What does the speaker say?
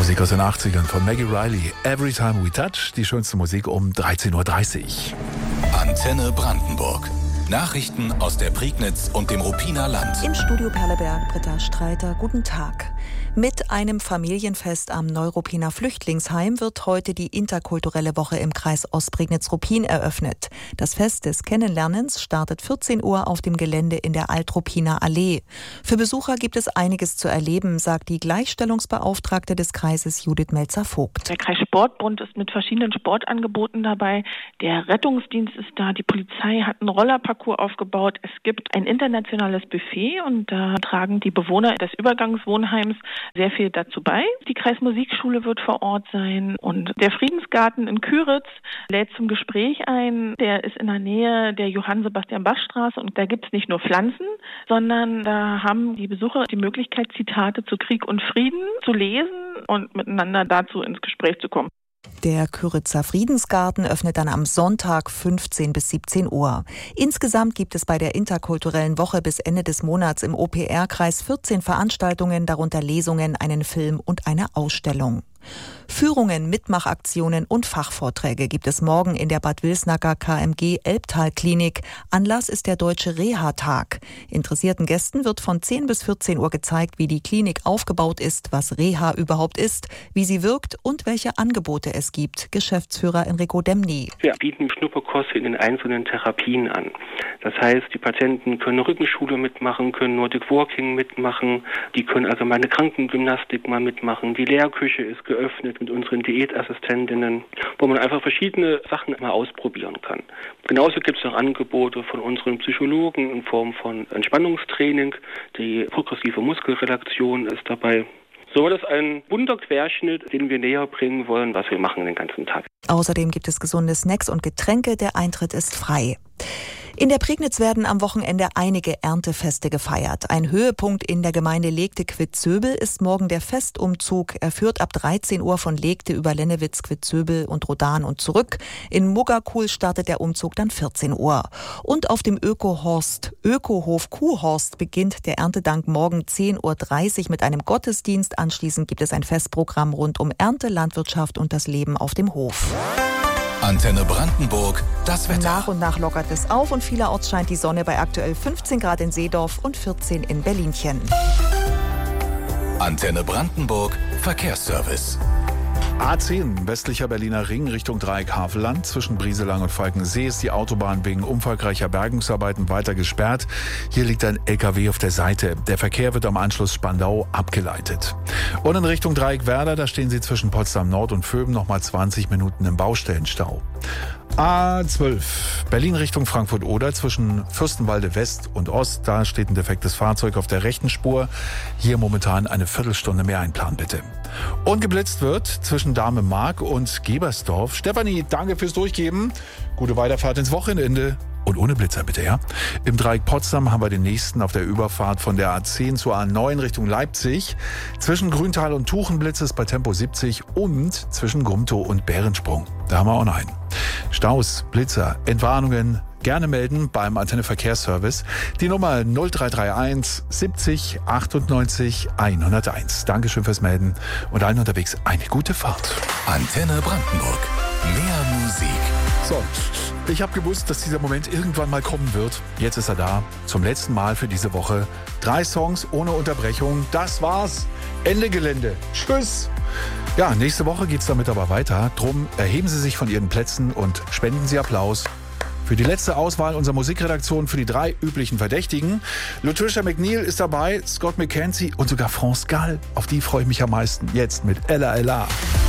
Musik aus den 80ern von Maggie Riley. Every Time We Touch, die schönste Musik um 13.30 Uhr. Antenne Brandenburg. Nachrichten aus der Prignitz und dem Ruppiner Land. Im Studio Perleberg, Britta Streiter, guten Tag. Mit einem Familienfest am Neuruppiner Flüchtlingsheim wird heute die interkulturelle Woche im Kreis Ostprignitz-Ruppin eröffnet. Das Fest des Kennenlernens startet 14 Uhr auf dem Gelände in der Altruppiner Allee. Für Besucher gibt es einiges zu erleben, sagt die Gleichstellungsbeauftragte des Kreises Judith Melzer-Vogt. Der Kreissportbund ist mit verschiedenen Sportangeboten dabei. Der Rettungsdienst ist da, die Polizei hat einen Rollerparcours aufgebaut. Es gibt ein internationales Buffet und da tragen die Bewohner des Übergangswohnheims sehr viel dazu bei. Die Kreismusikschule wird vor Ort sein und der Friedensgarten in Küritz lädt zum Gespräch ein. Der ist in der Nähe der Johann-Sebastian-Bach-Straße und da gibt es nicht nur Pflanzen, sondern da haben die Besucher die Möglichkeit, Zitate zu Krieg und Frieden zu lesen und miteinander dazu ins Gespräch zu kommen. Der Küritzer Friedensgarten öffnet dann am Sonntag 15 bis 17 Uhr. Insgesamt gibt es bei der interkulturellen Woche bis Ende des Monats im OPR-Kreis 14 Veranstaltungen, darunter Lesungen, einen Film und eine Ausstellung. Führungen, Mitmachaktionen und Fachvorträge gibt es morgen in der Bad Wilsnacker KMG Elbtal-Klinik. Anlass ist der Deutsche Reha-Tag. Interessierten Gästen wird von 10 bis 14 Uhr gezeigt, wie die Klinik aufgebaut ist, was Reha überhaupt ist, wie sie wirkt und welche Angebote es gibt. Geschäftsführer Enrico Demny. Wir bieten Schnupperkurse in den einzelnen Therapien an. Das heißt, die Patienten können Rückenschule mitmachen, können Nordic Walking mitmachen, die können allgemeine Krankengymnastik mal mitmachen. Die Lehrküche ist geöffnet mit unseren Diätassistentinnen, wo man einfach verschiedene Sachen mal ausprobieren kann. Genauso gibt es auch Angebote von unseren Psychologen in Form von Entspannungstraining. Die progressive Muskelrelaxation ist dabei. So ist ein bunter Querschnitt, den wir näher bringen wollen, was wir machen den ganzen Tag. Außerdem gibt es gesunde Snacks und Getränke. Der Eintritt ist frei. In der Prignitz werden am Wochenende einige Erntefeste gefeiert. Ein Höhepunkt in der Gemeinde Legte-Quitzöbel ist morgen der Festumzug. Er führt ab 13 Uhr von Legte über Lennewitz, Quitzöbel und Rodan und zurück. In Muggerkuhl startet der Umzug dann 14 Uhr. Und auf dem Ökohof Kuhhorst beginnt der Erntedank morgen 10.30 Uhr mit einem Gottesdienst. Anschließend gibt es ein Festprogramm rund um Ernte, Landwirtschaft und das Leben auf dem Hof. Antenne Brandenburg, das Wetter. Nach und nach lockert es auf und vielerorts scheint die Sonne bei aktuell 15 Grad in Seedorf und 14 in Berlinchen. Antenne Brandenburg, Verkehrsservice. A10, westlicher Berliner Ring Richtung Dreieck Havelland. Zwischen Brieselang und Falkensee ist die Autobahn wegen umfangreicher Bergungsarbeiten weiter gesperrt. Hier liegt ein LKW auf der Seite. Der Verkehr wird am Anschluss Spandau abgeleitet. Und in Richtung Dreieck Werder, da stehen Sie zwischen Potsdam Nord und Vöben nochmal 20 Minuten im Baustellenstau. A12, Berlin Richtung Frankfurt-Oder, zwischen Fürstenwalde West und Ost. Da steht ein defektes Fahrzeug auf der rechten Spur. Hier momentan eine Viertelstunde mehr einplanen, bitte. Und geblitzt wird zwischen Dahme-Mark und Gebersdorf. Stefanie, danke fürs Durchgeben. Gute Weiterfahrt ins Wochenende. Und ohne Blitzer bitte, ja? Im Dreieck Potsdam haben wir den nächsten auf der Überfahrt von der A10 zur A9 Richtung Leipzig. Zwischen Grüntal und Tuchenblitz ist bei Tempo 70 und zwischen Gumtow und Bärensprung. Da haben wir auch noch einen. Staus, Blitzer, Entwarnungen gerne melden beim Antenne Verkehrsservice. Die Nummer 0331 70 98 101. Dankeschön fürs Melden und allen unterwegs eine gute Fahrt. Antenne Brandenburg. Mehr Musik. So, ich habe gewusst, dass dieser Moment irgendwann mal kommen wird. Jetzt ist er da. Zum letzten Mal für diese Woche. 3 Songs ohne Unterbrechung. Das war's. Ende Gelände. Tschüss. Ja, nächste Woche geht's damit aber weiter. Drum erheben Sie sich von Ihren Plätzen und spenden Sie Applaus für die letzte Auswahl unserer Musikredaktion für die 3 üblichen Verdächtigen. Latricia McNeil ist dabei, Scott McKenzie und sogar France Gall. Auf die freue ich mich am meisten. Jetzt mit Ella Ella.